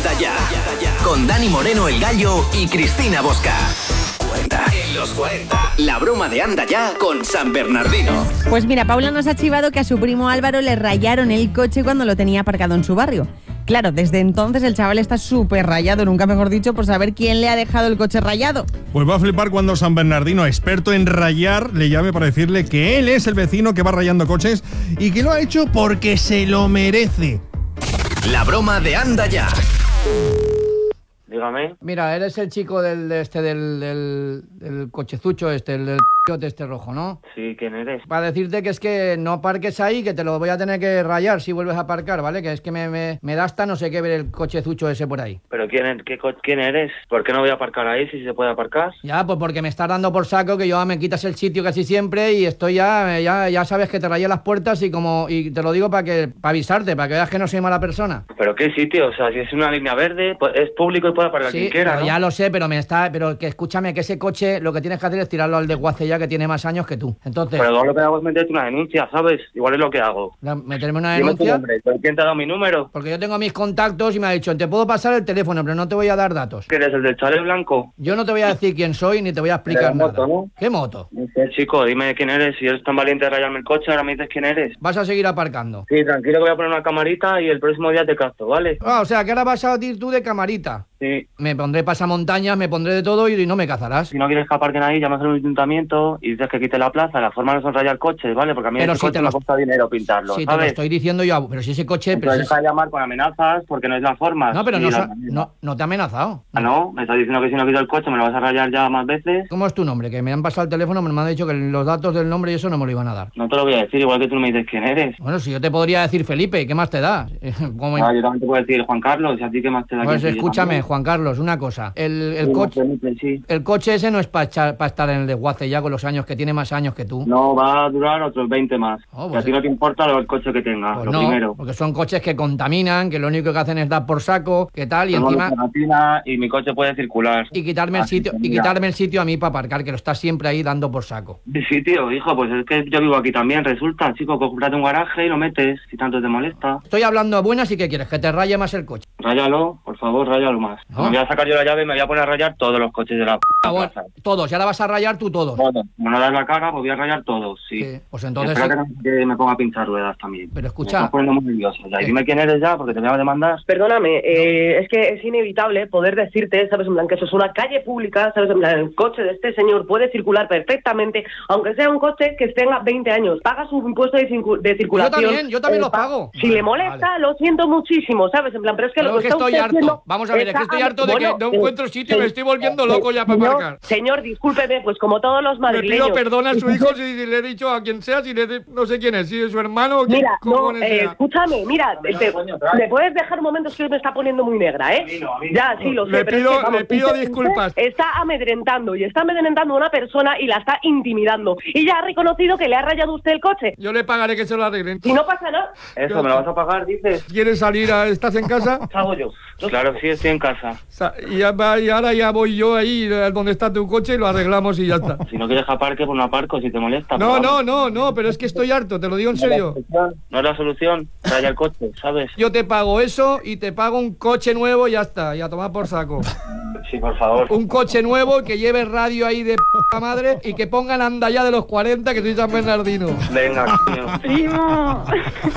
Anda Ya, con Dani Moreno el Gallo y Cristina Bosca. En los 40, la broma de Anda Ya con San Bernardino. Pues mira, Paula nos ha chivado que a su primo Álvaro le rayaron el coche cuando lo tenía aparcado en su barrio. Claro, desde entonces el chaval está súper rayado, nunca mejor dicho, por saber quién le ha dejado el coche rayado. Pues va a flipar cuando San Bernardino, experto en rayar, le llame para decirle que él es el vecino que va rayando coches y que lo ha hecho porque se lo merece. La broma de Anda Ya. Dígame. Mira, eres el chico del cochezucho el del este rojo, ¿no? Sí, ¿quién eres? Para decirte que es que no aparques ahí, que te lo voy a tener que rayar si vuelves a aparcar, ¿vale? Que es que me da hasta no sé qué ver el cochezucho ese por ahí. ¿Pero quién eres? ¿Por qué no voy a aparcar ahí si se puede aparcar? Ya, pues porque me estás dando por saco que yo me quitas el sitio casi siempre y estoy ya sabes que te rayé las puertas y te lo digo para avisarte, para que veas que no soy mala persona. ¿Pero qué sitio? O sea, si es una línea verde, pues es público y puede aparcar quien quiera, ¿no? Ya lo sé, pero que escúchame, que ese coche lo que tienes que hacer es tirarlo al desguace ya, que tiene más años que tú. Entonces, pero lo que hago es meterte una denuncia, ¿sabes? Igual es lo que hago. ¿Meterme una Dime tu denuncia? nombre. ¿Quién te ha dado mi número? Porque yo tengo mis contactos y me ha dicho, te puedo pasar el teléfono, pero no te voy a dar datos. ¿Que eres el del chalet blanco? Yo no te voy a decir quién soy ni te voy a explicar nada. Moto, ¿no? ¿Qué moto? No sé, chico, dime quién eres. Si eres tan valiente de rayarme el coche, ahora me dices quién eres. Vas a seguir aparcando. Sí, tranquilo que voy a poner una camarita y el próximo día te capto, ¿vale? O sea, que ahora vas a ir tú de camarita. Sí. Me pondré pasamontañas, me pondré de todo y no me cazarás. Si no quieres que aparquen ahí, llamas al ayuntamiento y dices que quite la plaza. La forma no son rayar coches, ¿vale? Porque a mí ese coche me cuesta dinero pintarlo, sí, ¿sabes? te lo estoy diciendo yo, pero si ese coche... Pero deja de llamar con amenazas porque no es la forma. No, pero no te ha amenazado. Ah, ¿no? Me estás diciendo que si no quito el coche me lo vas a rayar ya más veces. ¿Cómo es tu nombre? Que me han pasado el teléfono, me han dicho que los datos del nombre y eso no me lo iban a dar. No te lo voy a decir, igual que tú no me dices quién eres. Bueno, si yo te podría decir Felipe, ¿qué más te da? Yo también te puedo decir Juan Carlos, ¿y a ti qué más te da? Pues escúchame, Juan Carlos, una cosa. El coche ese no es para estar en el desguace ya con los años, que tiene más años que tú. No, va a durar otros 20 más. Pues que a ti no te importa el coche que tenga, pues lo no, primero. Porque son coches que contaminan, que lo único que hacen es dar por saco, que tal, y encima... Y mi coche puede circular. Y quitarme el sitio a mí para aparcar, que lo estás siempre ahí dando por saco. Sí, tío, hijo, pues es que yo vivo aquí también, resulta, chico, cómprate un garaje y lo metes, si tanto te molesta. Estoy hablando a buenas y ¿qué quieres? Que te raye más el coche. Ráyalo, por favor, ráyalo más. ¿No? Me voy a sacar yo la llave y me voy a poner a rayar todos los coches de la plaza. Todos, y ahora vas a rayar tú todos. Todos. Como no das la cara, pues voy a rayar todos, sí. Pues entonces... Espera que me ponga a pinchar ruedas también. Pero escucha... Me estás poniendo muy nervioso ya. Y dime quién eres ya, porque te voy a demandar. Perdóname, es que es inevitable poder decirte, ¿sabes? En plan, que eso es una calle pública, ¿sabes? En plan, el coche de este señor puede circular perfectamente, aunque sea un coche que tenga 20 años. Paga su impuesto de circulación. Yo también lo pago. Si le molesta, lo siento muchísimo, ¿sabes? En plan, pero es que lo que estoy harto. Vamos a ver, es que estoy harto de que no encuentro sitio y me estoy volviendo loco ya para aparcar. Señor, discúlpeme, pues como todos los madrileños. Le pido perdón a su hijo si le he dicho a quien sea, no sé quién es, si es su hermano o quién. Mira, escúchame, mira, ¿me puedes dejar un momento? Es que me está poniendo muy negra, ¿eh? Ya, sí, lo sé. Le pido disculpas. Está amedrentando a una persona y la está intimidando. Y ya ha reconocido que le ha rayado usted el coche. Yo le pagaré que se lo arreglen. Si no pasa nada. Eso, ¿me lo vas a pagar, dices? ¿Quieres salir? ¿Estás en casa? ¿Qué hago yo? Claro, sí, estoy en casa. Y ahora ya voy yo ahí donde está tu coche y lo arreglamos y ya está. Si no quieres aparque, pues no aparco, si te molesta. No, pero es que estoy harto, te lo digo en serio. No es la solución, raya el coche, ¿sabes? Yo te pago eso y te pago un coche nuevo y ya está, y a tomar por saco. Sí, por favor. Un coche nuevo que lleve radio ahí de p*** madre y que pongan Anda Ya de los 40, que soy San Bernardino. Venga, tío. ¡Primo!